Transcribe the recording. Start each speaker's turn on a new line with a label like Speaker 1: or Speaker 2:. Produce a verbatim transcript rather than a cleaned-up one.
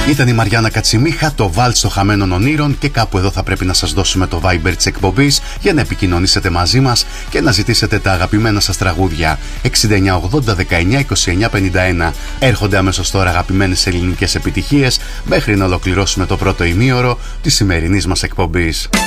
Speaker 1: Ήταν η Μαριάννα Κατσιμίχα, το βάλτς των χαμένων ονείρων, και κάπου εδώ θα πρέπει να σας δώσουμε το Viber της εκπομπής για να επικοινωνήσετε μαζί μας και να ζητήσετε τα αγαπημένα σας τραγούδια. εξήντα εννιά ογδόντα δεκαεννιά είκοσι εννιά πενήντα ένα. Έρχονται αμέσως τώρα αγαπημένες ελληνικές επιτυχίες μέχρι να ολοκληρώσουμε το πρώτο ημίωρο της σημερινής μας εκπομπής.